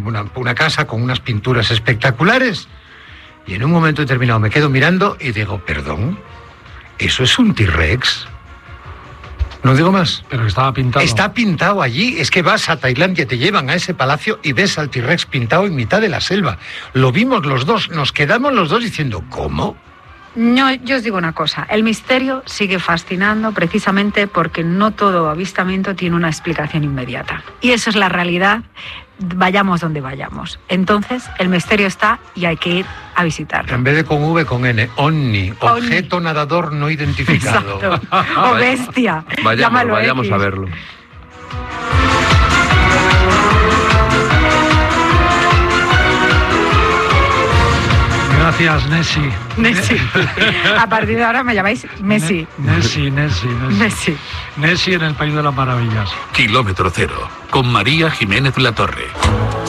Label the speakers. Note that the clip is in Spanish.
Speaker 1: una casa con unas pinturas espectaculares. Y en un momento determinado me quedo mirando y digo, perdón, ¿eso es un T-Rex? No digo más.
Speaker 2: Pero estaba pintado.
Speaker 1: Está pintado allí. Es que vas a Tailandia, te llevan a ese palacio y ves al T-Rex pintado en mitad de la selva. Lo vimos los dos, nos quedamos los dos diciendo, ¿cómo?
Speaker 3: No, yo os digo una cosa, el misterio sigue fascinando precisamente porque no todo avistamiento tiene una explicación inmediata. Y eso es la realidad, vayamos donde vayamos. Entonces, el misterio está y hay que ir a visitarlo.
Speaker 1: En vez de con V, con N, OVNI, objeto nadador no identificado.
Speaker 3: Exacto. O bestia.
Speaker 4: Vayamos a verlo.
Speaker 2: Gracias, Nessie.
Speaker 3: Nessie. A partir de ahora me llamáis Messi.
Speaker 2: Nessie. Nessie en el País de las Maravillas.
Speaker 5: Kilómetro Cero, con María Jiménez Latorre.